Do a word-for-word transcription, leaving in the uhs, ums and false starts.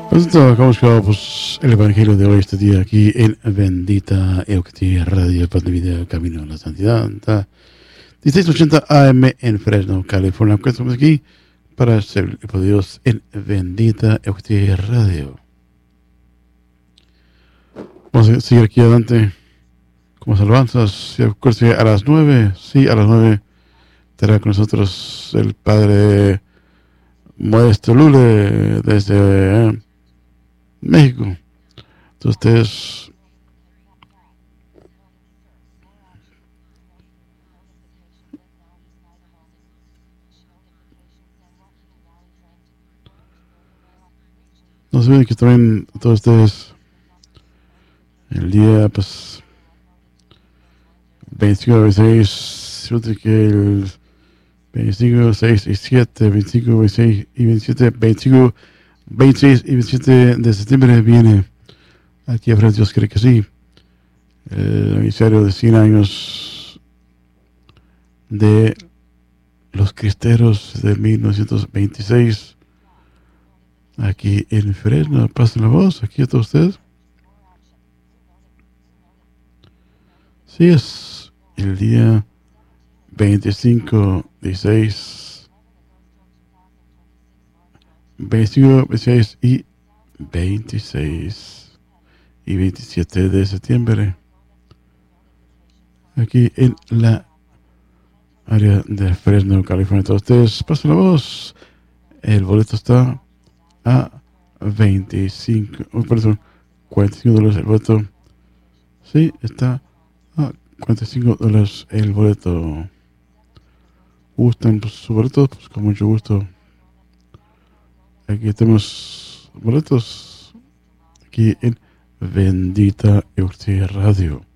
Nosotros hemos escuchado pues, el Evangelio de hoy, este día, aquí en Bendita Eucaristía Radio, Pan de Vida, Camino a la Santidad. Está dieciséis ochenta A M en Fresno, California. Estamos aquí para ser por Dios en Bendita Eucaristía Radio. Vamos a seguir aquí adelante con las alabanzas. A las nueve, sí, a las nueve estará con nosotros el Padre Modesto Lule desde eh, México. Entonces ustedes no se olviden que también todos ustedes el día pues veinticinco, veintiséis, que el veinticinco, seis y siete, veinticinco, veintiséis y veintisiete, veinticinco, veintiséis y veintisiete de septiembre viene aquí a frente, Dios quiere que sí, el aniversario de cien años de los cristeros de mil novecientos veintiséis aquí en Fresno. Pasen la voz aquí a todos ustedes. Sí, es el día veinticinco, dieciséis, veinticinco, veintiséis y veintiséis y veintisiete de septiembre aquí en la área de Fresno, California. Todos ustedes pasen la voz. El boleto está a veinticinco, oh, perdón, cuarenta y cinco dólares el boleto. Sí, está a cuarenta y cinco dólares el boleto. Gustan pues, sus boletos, pues con mucho gusto. Aquí tenemos boletos aquí en Bendita Eucaristía Radio.